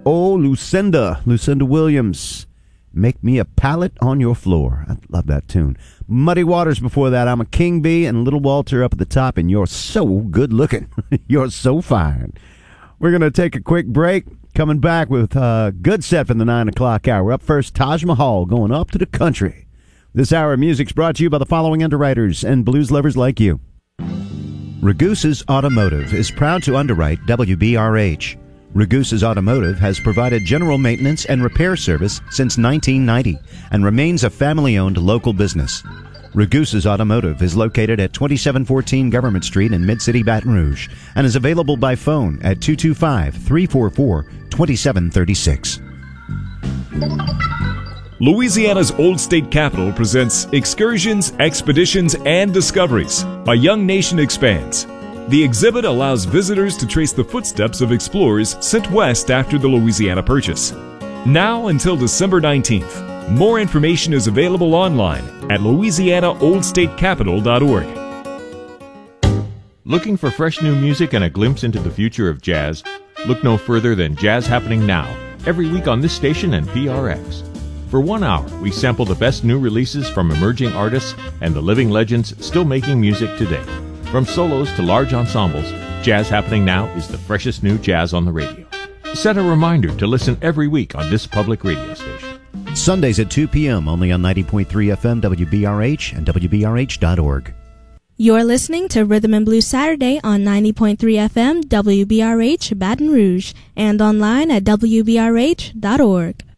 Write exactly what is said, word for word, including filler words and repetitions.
Oh, Lucinda, Lucinda Williams. Make me a pallet on your floor. I love that tune. Muddy Waters before that. I'm a King Bee, and Little Walter up at the top, and you're so good looking. You're so fine. We're going to take a quick break. Coming back with a good set for the nine o'clock hour. Up first, Taj Mahal going up to the country. This hour of music's brought to you by the following underwriters and blues lovers like you. Ragusa's Automotive is proud to underwrite W B R H. Ragusa's Automotive has provided general maintenance and repair service since nineteen ninety and remains a family-owned local business. Ragusa's Automotive is located at twenty-seven fourteen Government Street in Mid-City, Baton Rouge, and is available by phone at two two five, three four four, two seven three six. Louisiana's Old State Capitol presents Excursions, Expeditions, and Discoveries. A Young Nation Expands. The exhibit allows visitors to trace the footsteps of explorers sent west after the Louisiana Purchase. Now until December nineteenth. More information is available online at louisiana old state capitol dot org. Looking for fresh new music and a glimpse into the future of jazz? Look no further than Jazz Happening Now, every week on this station and P R X. For one hour, we sample the best new releases from emerging artists and the living legends still making music today. From solos to large ensembles, Jazz Happening Now is the freshest new jazz on the radio. Set a reminder to listen every week on this public radio station. Sundays at two p.m. only on ninety point three F M W B R H and W B R H dot org. You're listening to Rhythm and Blues Saturday on ninety point three F M W B R H Baton Rouge and online at W B R H dot org.